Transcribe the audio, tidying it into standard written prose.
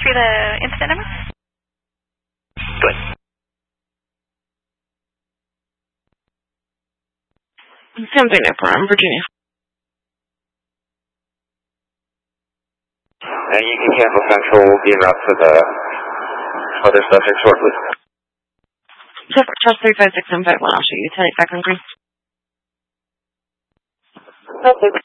transfer the incident number? Good. Something from Virginia. And you can cancel Central. We'll be en route to the other subject shortly. Trust 356 151. I'll shoot you. 10 back on green. Okay.